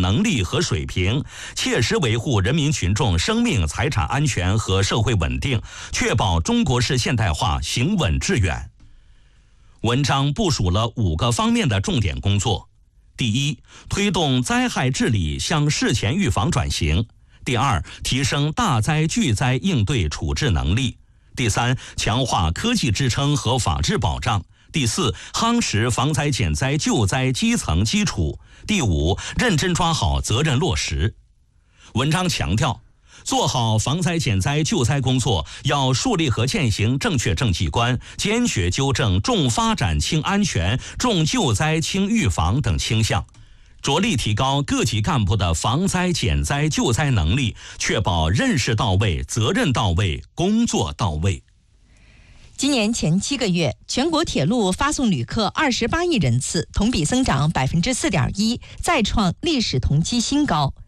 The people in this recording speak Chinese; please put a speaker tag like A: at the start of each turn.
A: 能力和水平，切实维护人民群众生命财产安全和社会稳定，确保中国式现代化行稳致远。文章部署了5个方面的重点工作：第一，推动灾害治理向事前预防转型；第二，提升大灾巨灾应对处置能力；第三，强化科技支撑和法治保障；第四，夯实防灾减灾救灾基层基础；第五，认真抓好责任落实。文章强调，做好防灾减灾救灾工作，要树立和践行正确政绩观，坚决纠正重发展轻安全、重救灾轻预防等倾向，着力提高各级干部的防灾减灾救灾能力，确保认识到位、责任到位、工作到位。
B: 今年前7个月，全国铁路发送旅客28亿人次，同比增长4.1%，再创历史同期新高。